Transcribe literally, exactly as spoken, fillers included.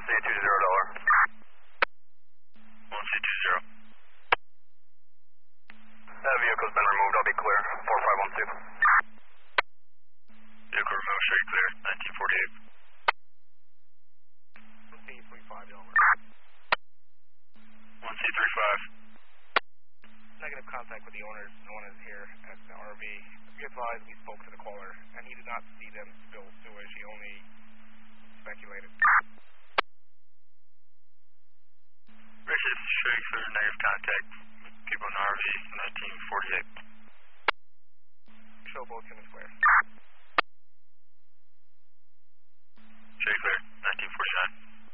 one C two zero dollar. one C two zero. That vehicle's been removed, I'll be clear. four five one two. Vehicle removed, straight clear, nineteen forty-eight. one C three five, over. one C three five. Negative contact with the owners. No one is here at the R V. Be advised, we spoke to the caller, and he did not see them spill sewage. He only speculated. Richard, straight clear, negative contact. People in the R V, nineteen forty-eight. Show both units clear. Straight clear, nineteen forty-nine.